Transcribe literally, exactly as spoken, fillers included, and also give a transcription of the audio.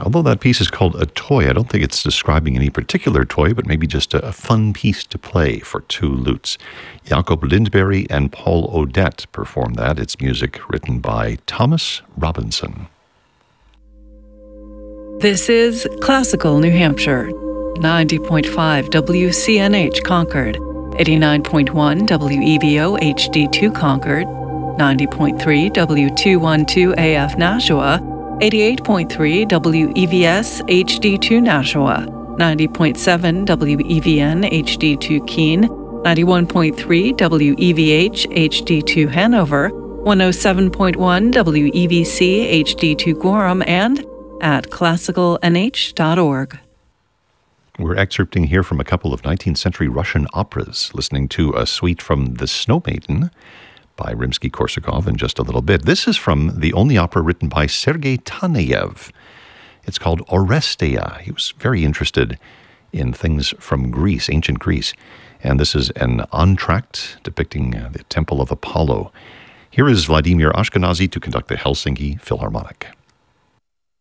although that piece is called A Toy, I don't think it's describing any particular toy, but maybe just a, a fun piece to play for two lutes. Jacob Lindberg and Paul Odette performed that. It's music written by Thomas Robinson. This is Classical New Hampshire, ninety point five W C N H Concord, eighty-nine point one W E V O H D two Concord, ninety point three W two twelve A F Nashua, eighty-eight point three W E V S H D two Nashua, ninety point seven W E V N H D two Keene, ninety-one point three W E V H H D two Hanover, one oh seven point one W E V C H D two Gorham, and at classical n h dot org. We're excerpting here from a couple of nineteenth century Russian operas, listening to a suite from The Snow Maiden by Rimsky-Korsakov in just a little bit. This is from the only opera written by Sergei Taneyev. It's called Oresteia. He was very interested in things from Greece, ancient Greece. And this is an entr'acte depicting uh, the Temple of Apollo. Here is Vladimir Ashkenazy to conduct the Helsinki Philharmonic.